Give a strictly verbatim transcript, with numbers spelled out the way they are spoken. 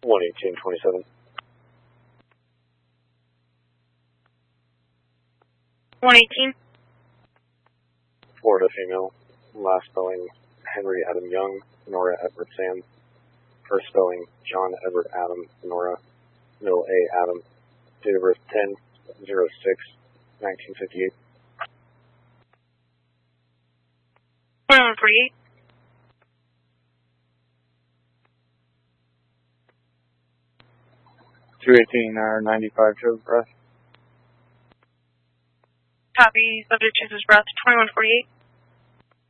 one eighteen twenty-seven. one eighteen. Florida female. Last spelling Henry Adam Young, Nora Edward Sam. First spelling John Edward Adam, Nora. Middle A Adam. Date of birth ten oh six nineteen fifty-eight. one forty-eight. two eighteen or ninety-five to breath. Copy. Subject chooses breath. twenty-one forty-eight.